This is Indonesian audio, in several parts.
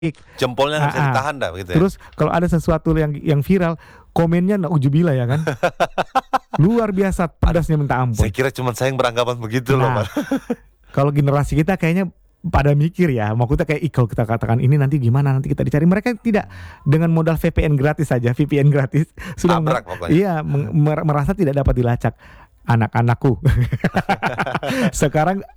Jempolnya nggak bisa ditahan dah begitu ya. Terus kalau ada sesuatu yang viral, komennya nauzubillah ya kan. Luar biasa pedasnya minta ampun. Saya kira cuma saya yang beranggapan begitu loh, Pak. Kalau generasi kita kayaknya pada mikir ya, maksudnya kayak kalau kita katakan ini nanti gimana, nanti kita dicari. Mereka tidak, dengan modal VPN gratis saja, VPN gratis sudah merasa tidak dapat dilacak. Anak-anakku sekarang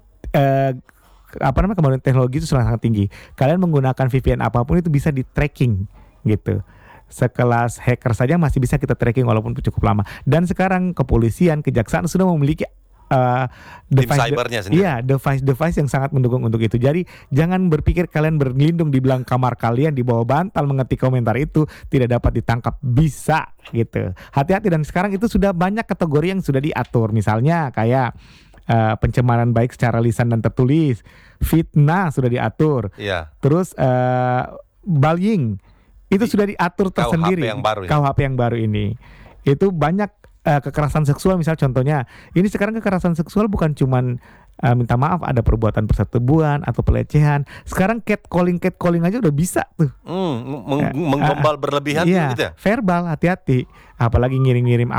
kemajuan teknologi itu sangat tinggi. Kalian menggunakan VPN apapun itu bisa di tracking gitu. Sekelas hacker saja masih bisa kita tracking walaupun cukup lama. Dan sekarang kepolisian, kejaksaan sudah memiliki device cybernya sendiri. Iya, device yang sangat mendukung untuk itu. Jadi jangan berpikir kalian berlindung di belakang kamar kalian, di bawah bantal mengetik komentar itu tidak dapat ditangkap. Bisa gitu. Hati-hati, dan sekarang itu sudah banyak kategori yang sudah diatur. Misalnya kayak pencemaran baik secara lisan dan tertulis, fitnah sudah diatur. Iya. Terus bullying itu sudah diatur tersendiri. KUHP yang baru ini. Itu banyak kekerasan seksual, misal contohnya. Ini sekarang kekerasan seksual bukan cuman minta maaf, ada perbuatan persetubuhan atau pelecehan. Sekarang catcalling aja udah bisa tuh. Menggombal berlebihan iya, gitu ya. Verbal, hati-hati. Apalagi ngirim-ngirim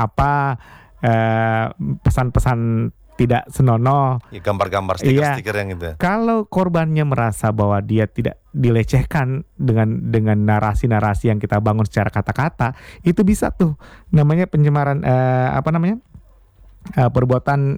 pesan-pesan tidak senonoh, ya, gambar-gambar stiker-stiker yang itu. Kalau korbannya merasa bahwa dia tidak dilecehkan dengan narasi-narasi yang kita bangun secara kata-kata, itu bisa tuh namanya pencemaran perbuatan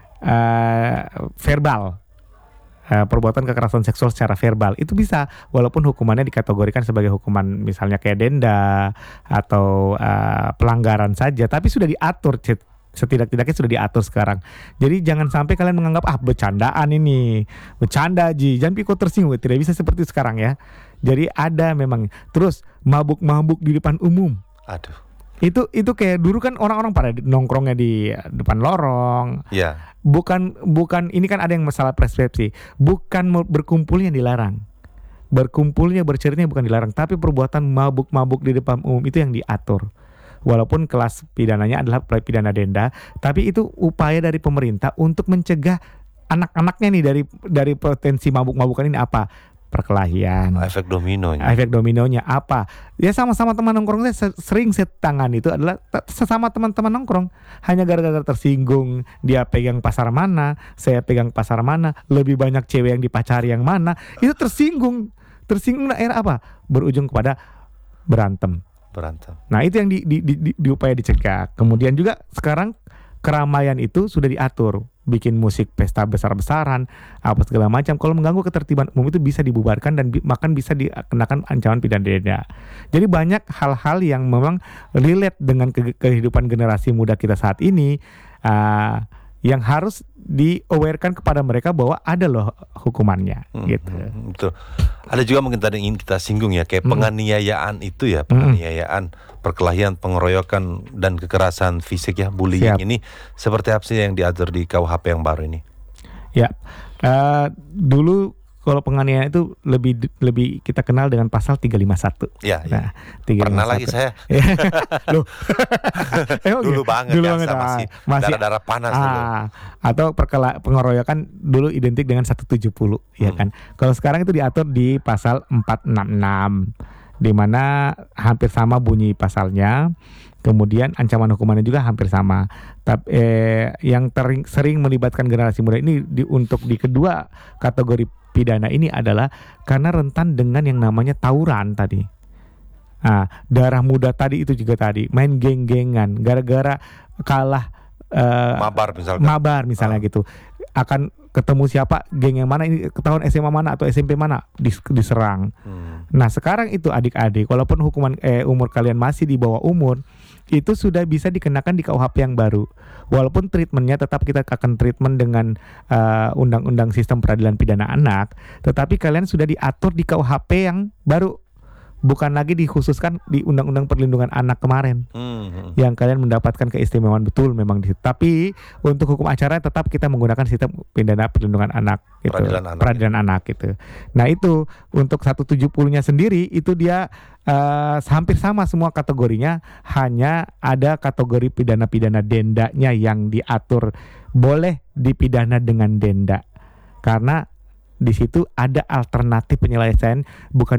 verbal. Perbuatan kekerasan seksual secara verbal itu bisa, walaupun hukumannya dikategorikan sebagai hukuman misalnya kayak denda atau pelanggaran saja, tapi sudah diatur, setidak-tidaknya sudah diatur sekarang. Jadi jangan sampai kalian menganggap bercandaan ini, bercanda jangan pikir tersinggung. Tidak bisa seperti sekarang ya. Jadi ada memang. Terus mabuk-mabuk di depan umum. Aduh. Itu kayak dulu kan orang-orang pada nongkrongnya di depan lorong. Iya. Bukan ini kan ada yang masalah persepsi. Bukan berkumpulnya dilarang. Berkumpulnya, berceritanya bukan dilarang, tapi perbuatan mabuk-mabuk di depan umum itu yang diatur. Walaupun kelas pidananya adalah pidana denda, tapi itu upaya dari pemerintah untuk mencegah anak-anaknya nih dari potensi mabuk-mabukan ini apa? Perkelahian. Efek dominonya. Efek dominonya apa? Ya sama-sama teman nongkrongnya sering setangan itu adalah sesama teman-teman nongkrong. Hanya gara-gara tersinggung, dia pegang pasar mana, saya pegang pasar mana, lebih banyak cewek yang dipacari yang mana, itu tersinggung. Tersinggung akhirnya apa? Berujung kepada berantem. Nah itu yang diupaya dicegah. Kemudian juga sekarang keramaian itu sudah diatur, bikin musik pesta besar-besaran apa segala macam. Kalau mengganggu ketertiban umum itu bisa dibubarkan dan bahkan bisa dikenakan ancaman pidana denda. Jadi banyak hal-hal yang memang relate dengan kehidupan generasi muda kita saat ini, yang harus di-awarekan kepada mereka bahwa ada loh hukumannya gitu. Betul. Ada juga mungkin tadi ingin kita singgung ya, kayak penganiayaan itu ya, penganiayaan, perkelahian, pengeroyokan dan kekerasan fisik ya, bullying. Ini seperti apa sih yang diatur di KUHP yang baru ini? Ya, dulu kalau penganiayaan itu lebih kita kenal dengan pasal 351. Ya, nah, 351. Pernah lagi saya. Loh. Dulu banget ya, masih darah-darah panas dulu. Atau pengeroyokan dulu identik dengan 170 ya kan. Kalau sekarang itu diatur di pasal 466, di mana hampir sama bunyi pasalnya. Kemudian ancaman hukumannya juga hampir sama. Tapi yang sering melibatkan generasi muda ini untuk di kedua kategori pidana ini adalah karena rentan dengan yang namanya tawuran tadi. Darah muda tadi itu juga tadi main geng-gengan gara-gara kalah mabar misalnya gitu. Akan ketemu siapa, geng yang mana, ini ketahuan SMA mana atau SMP mana, diserang. Nah sekarang itu adik-adik, walaupun hukuman umur kalian masih di bawah umur, itu sudah bisa dikenakan di KUHP yang baru. Walaupun treatmentnya tetap kita akan treatment dengan undang-undang sistem peradilan pidana anak, tetapi kalian sudah diatur di KUHP yang baru. Bukan lagi dikhususkan di Undang-Undang Perlindungan Anak kemarin, yang kalian mendapatkan keistimewaan betul memang di situ. Tapi untuk hukum acara tetap kita menggunakan sistem pidana perlindungan anak, gitu. Peradilan anak gitu. Nah itu untuk 170-nya sendiri itu dia hampir sama semua kategorinya, hanya ada kategori pidana dendanya yang diatur boleh dipidana dengan denda. Karena di situ ada alternatif penyelesaian, bukan